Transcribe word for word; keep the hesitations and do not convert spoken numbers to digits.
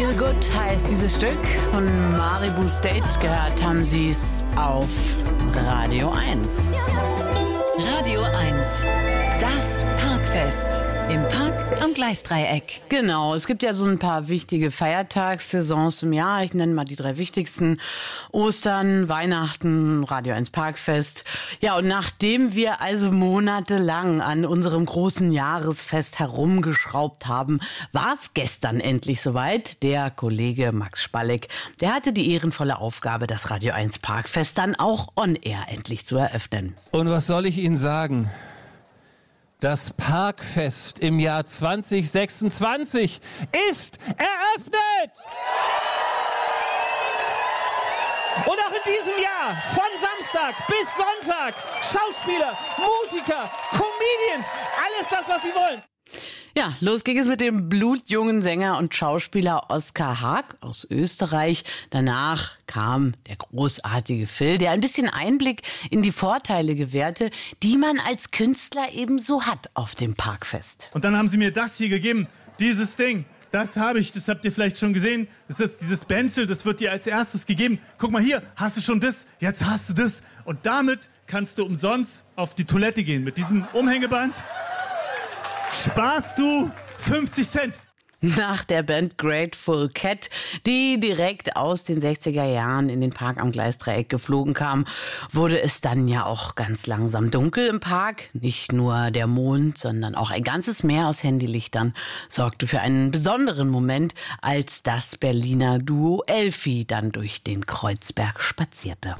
Feel Good heißt dieses Stück. Von Maribu State gehört haben Sie es auf Radio eins. Radio eins, das Parkfest. Im Park am Gleisdreieck. Genau, es gibt ja so ein paar wichtige Feiertagssaisons im Jahr. Ich nenne mal die drei wichtigsten. Ostern, Weihnachten, Radio eins Parkfest. Ja, und nachdem wir also monatelang an unserem großen Jahresfest herumgeschraubt haben, war es gestern endlich soweit. Der Kollege Max Spalleck, der hatte die ehrenvolle Aufgabe, das Radio eins Parkfest dann auch on air endlich zu eröffnen. Und was soll ich Ihnen sagen? Das Parkfest im Jahr zwanzig sechsundzwanzig ist eröffnet! Und auch in diesem Jahr, von Samstag bis Sonntag, Schauspieler, Musiker, Comedians, alles das, was Sie wollen. Ja, los ging es mit dem blutjungen Sänger und Schauspieler Oskar Haag aus Österreich. Danach kam der großartige Phil, der ein bisschen Einblick in die Vorteile gewährte, die man als Künstler eben so hat auf dem Parkfest. Und dann haben sie mir das hier gegeben, dieses Ding. Das habe ich, das habt ihr vielleicht schon gesehen. Das ist dieses Benzel, das wird dir als erstes gegeben. Guck mal hier, hast du schon das? Jetzt hast du das. Und damit kannst du umsonst auf die Toilette gehen. Mit diesem Umhängeband sparst du fünfzig Cent. Nach der Band Grateful Cat, die direkt aus den sechziger Jahren in den Park am Gleisdreieck geflogen kam, wurde es dann ja auch ganz langsam dunkel im Park. Nicht nur der Mond, sondern auch ein ganzes Meer aus Handylichtern sorgte für einen besonderen Moment, als das Berliner Duo Elfi dann durch den Kreuzberg spazierte.